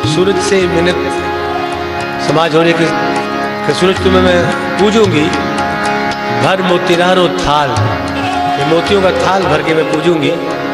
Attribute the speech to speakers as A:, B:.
A: सूरज से मिन्नत समाज होने के सूरज तुम्हें मैं पूजूंगी, भर मोतीरारो थाल, ये मोतियों का थाल भर के मैं पूजूंगी।